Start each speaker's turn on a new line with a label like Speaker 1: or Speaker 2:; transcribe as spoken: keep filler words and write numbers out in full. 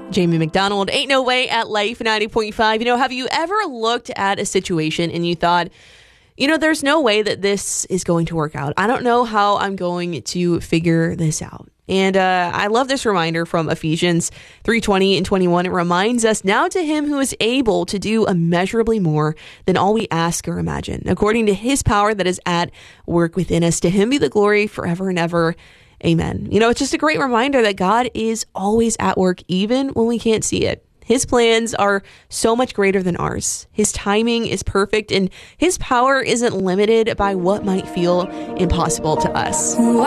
Speaker 1: Jamie McDonald, Ain't No Way at Life ninety point five. You know, have you ever looked at a situation and you thought, you know, there's no way that this is going to work out. I don't know how I'm going to figure this out. And uh, I love this reminder from Ephesians three twenty and twenty-one. It reminds us, now to him who is able to do immeasurably more than all we ask or imagine, according to his power that is at work within us. To him be the glory forever and ever. Amen. You know, it's just a great reminder that God is always at work, even when we can't see it. His plans are so much greater than ours. His timing is perfect, and his power isn't limited by what might feel impossible to us.